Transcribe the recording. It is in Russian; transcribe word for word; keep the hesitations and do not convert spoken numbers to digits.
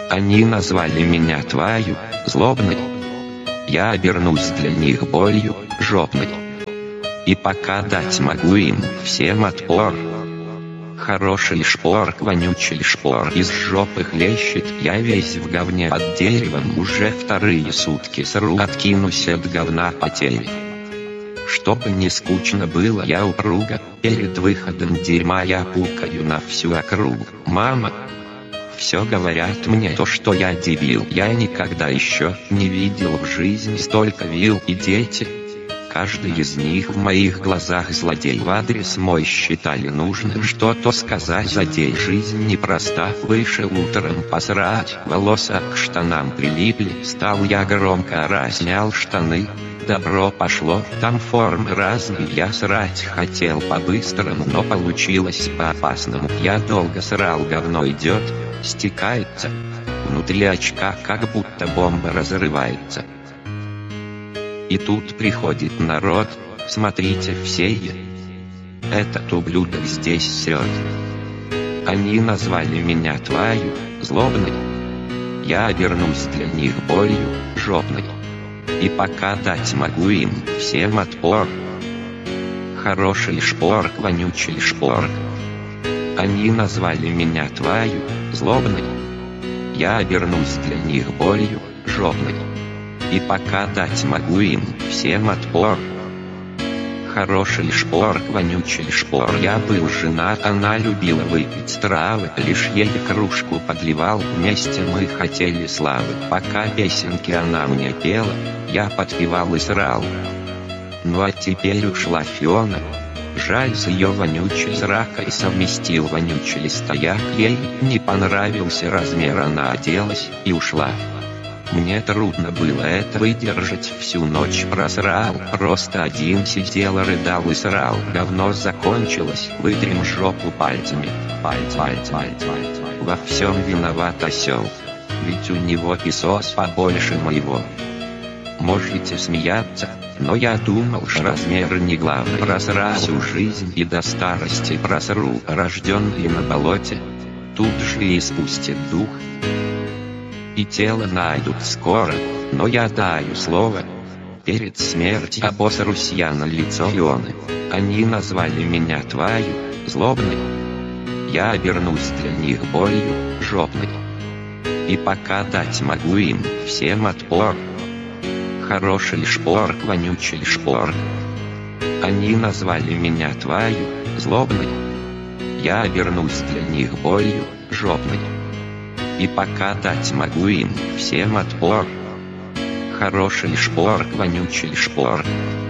Они назвали меня твою, злобной. Я обернусь для них болью, жопной. И пока дать могу им всем отпор. Хороший шпор, вонючий шпор из жопы хлещет. Я весь в говне под деревом, уже вторые сутки сру. Откинусь от говна потери. Чтобы не скучно было, я упруга. Перед выходом дерьма я пукаю на всю округу. Мама, все говорят мне то, что я дебил. Я никогда еще не видел в жизни столько вил. И дети, каждый из них в моих глазах злодей. В адрес мой считали нужным что-то сказать. Задей, жизнь непроста. Выше утром посрать, волоса к штанам прилипли. Стал я громко орать, снял штаны. Добро пошло, там формы разные. Я срать хотел по-быстрому, но получилось по-опасному. Я долго срал, говно идет, стекается. Внутри очка как будто бомба разрывается. И тут приходит народ, смотрите все. Этот ублюдок здесь срет. Они назвали меня твою, злобной. Я обернусь для них болью, жопной. И пока дать могу им всем отпор. Хороший шпор, вонючий шпор. Они назвали меня твою, злобной. Я обернусь для них болью, жопной. И пока дать могу им всем отпор. Хороший шпор, вонючий шпор. Я был женат, она любила выпить травы. Лишь ей кружку подливал, вместе мы хотели славы. Пока песенки она мне пела, я подпевал и срал. Ну а теперь ушла Фиона. Жаль, с ее вонючей зракой совместил вонючий стояк. Ей не понравился размер, она оделась и ушла. Мне трудно было это выдержать, всю ночь просрал. Просто один сидел, рыдал и срал. Говно закончилось, вытрем жопу пальцами. Пальц, пальц, пальц, пальц. Во всем виноват осел, ведь у него песос побольше моего. Можете смеяться, но я думал, что размер не главный. Просрал всю жизнь и до старости просру. Рожденный на болоте, тут же и спустит дух. И тело найдут скоро, но я даю слово. Перед смертью обосрусь я на лицо Фионы. Они назвали меня твою, злобной. Я обернусь для них болью, жопной. И пока дать могу им всем отпор. Хороший шпор, вонючий шпор. Они назвали меня твою, злобной. Я обернусь для них болью, жопной. И пока дать могу им всем отпор. Хороший шпор, вонючий шпор.